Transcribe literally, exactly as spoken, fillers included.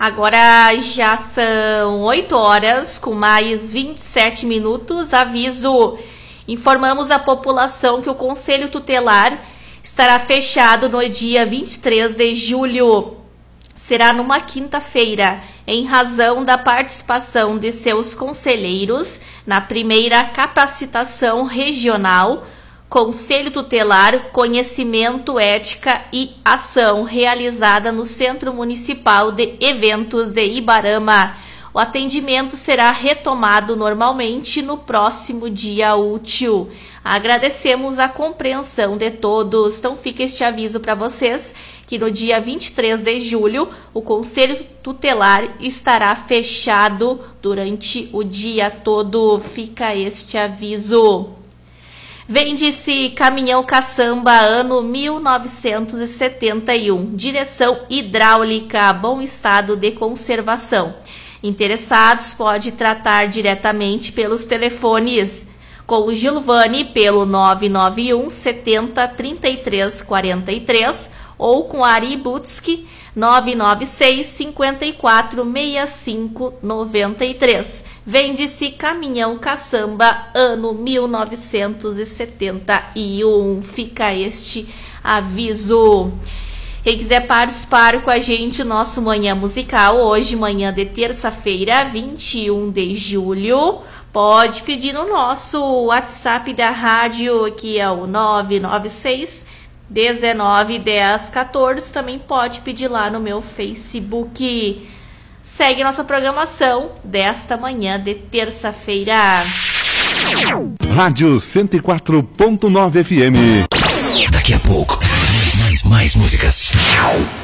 Agora já são oito horas com mais vinte e sete minutos. Aviso, informamos a população que o Conselho Tutelar estará fechado no dia vinte e três de julho. Será numa quinta-feira, em razão da participação de seus conselheiros na primeira capacitação regional Conselho Tutelar, Conhecimento, Ética e Ação, realizada no Centro Municipal de Eventos de Ibarama. O atendimento será retomado normalmente no próximo dia útil. Agradecemos a compreensão de todos. Então fica este aviso para vocês que no dia vinte e três de julho o Conselho Tutelar estará fechado durante o dia todo. Fica este aviso. Vende-se caminhão caçamba ano mil novecentos e setenta e um, direção hidráulica, bom estado de conservação. Interessados pode tratar diretamente pelos telefones com o Gilvani pelo nove nove um setenta trinta e três quarenta e três ou com Ari Butski nove nove seis cinquenta e quatro sessenta e cinco noventa e três. Vende-se caminhão caçamba ano mil novecentos e setenta e um. Fica este aviso. Quem quiser participar com a gente, nosso Manhã Musical, hoje, manhã de terça-feira, vinte e um de julho, pode pedir no nosso WhatsApp da rádio, que é o nove nove seis dezenove dez quatorze. Também pode pedir lá no meu Facebook. Segue nossa programação desta manhã de terça-feira. Rádio cento e quatro ponto nove F M. Daqui a pouco, mais, mais, mais músicas.